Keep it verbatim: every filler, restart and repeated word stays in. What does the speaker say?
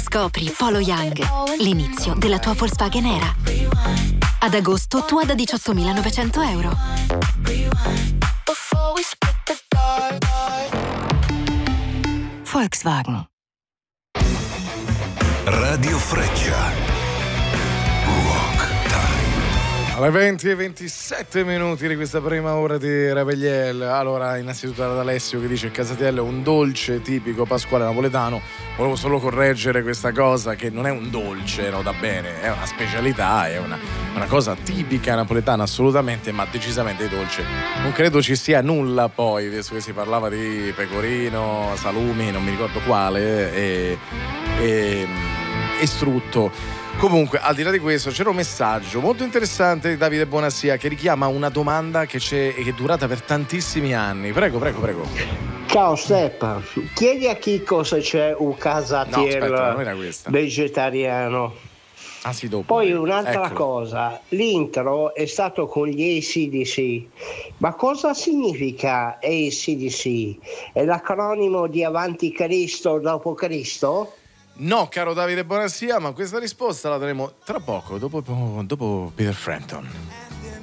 Scopri Polo Young, l'inizio della tua Volkswagen era. Ad agosto tu da diciottomilanovecento euro. Volkswagen. Radio Freccia. Alle venti e ventisette minuti di questa prima ora di Ravegliel. Allora, innanzitutto ad Alessio che dice che Casatiello è un dolce tipico pasquale napoletano. Volevo solo correggere questa cosa, che non è un dolce, no, da bene, è una specialità, è una, una cosa tipica napoletana assolutamente, ma decisamente dolce. Non credo ci sia nulla poi, visto che si parlava di pecorino, salumi, non mi ricordo quale, e, e, e strutto. Comunque, al di là di questo, c'era un messaggio molto interessante di Davide Bonassia che richiama una domanda che c'è e che è durata per tantissimi anni. Prego, prego, prego. Ciao Steppa, chiedi a Chicco se c'è un Casatiello no, aspetta, non era questa. Vegetariano. Ah sì, dopo. Poi un'altra Eccolo. cosa, l'intro è stato con gli A C D C, ma cosa significa A C D C? È l'acronimo di Avanti Cristo dopo Cristo? No, caro Davide Bonassia, ma questa risposta la daremo tra poco, dopo, dopo Peter Frampton.